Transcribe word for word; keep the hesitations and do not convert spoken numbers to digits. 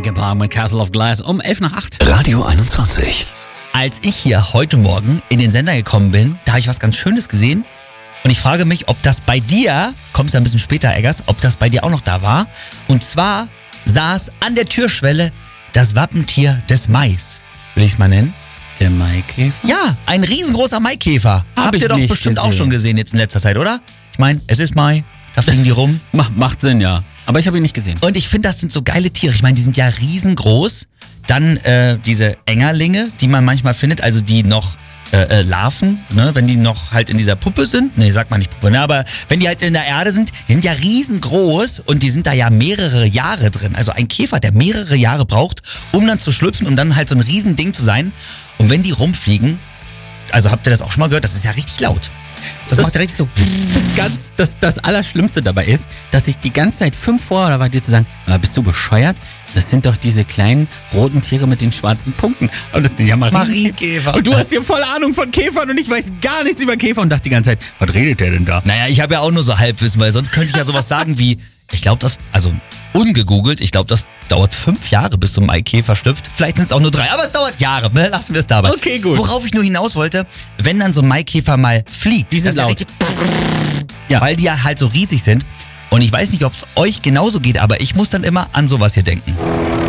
Linkin Park mit Castle of Glass um elf nach acht. Radio einundzwanzig. Als ich hier heute Morgen in den Sender gekommen bin, da habe ich was ganz Schönes gesehen. Und ich frage mich, ob das bei dir, kommst du ein bisschen später, Eggers, ob das bei dir auch noch da war. Und zwar saß an der Türschwelle das Wappentier des Mais, will ich es mal nennen. Der Maikäfer? Ja, ein riesengroßer Maikäfer. Hab Habt ich ihr doch nicht bestimmt gesehen. auch schon gesehen jetzt in letzter Zeit, oder? Ich meine, es ist Mai, da fliegen die rum. Macht, macht Sinn, ja. Aber ich habe ihn nicht gesehen. Und ich finde, das sind so geile Tiere. Ich meine, die sind ja riesengroß. Dann äh, diese Engerlinge, die man manchmal findet, also die noch äh, äh, Larven, ne, wenn die noch halt in dieser Puppe sind. Nee, sagt man nicht Puppe, ne, aber wenn die halt in der Erde sind, die sind ja riesengroß und die sind da ja mehrere Jahre drin. Also ein Käfer, der mehrere Jahre braucht, um dann zu schlüpfen, um dann halt so ein Riesending zu sein. Und wenn die rumfliegen, also habt ihr das auch schon mal gehört, das ist ja richtig laut. Das, Das- macht ja richtig so. Das, ganz, das, das Allerschlimmste dabei ist, dass ich die ganze Zeit fünf vor war, dir zu sagen, aber bist du bescheuert? Das sind doch diese kleinen roten Tiere mit den schwarzen Punkten. Und das sind ja Marienkäfer. Marienkäfer. Und du hast hier voll Ahnung von Käfern und ich weiß gar nichts über Käfer und dachte die ganze Zeit, was redet der denn da? Naja, ich habe ja auch nur so Halbwissen, weil sonst könnte ich ja sowas sagen wie, ich glaube das, also ungegoogelt, ich glaube das dauert fünf Jahre, bis so ein Maikäfer schlüpft. Vielleicht sind es auch nur drei, aber es dauert Jahre, ne? Lassen wir es dabei. Okay, gut. Worauf ich nur hinaus wollte, wenn dann so ein Maikäfer mal fliegt, Die sind das ist ja laut. richtig- Ja. weil die ja halt so riesig sind. Und ich weiß nicht, ob es euch genauso geht, aber ich muss dann immer an sowas hier denken.